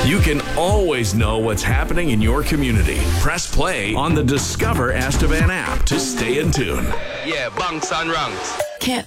You can always know what's happening in your community. Press play on the Discover Estevan app to stay in tune. Yeah, bunks and ranks.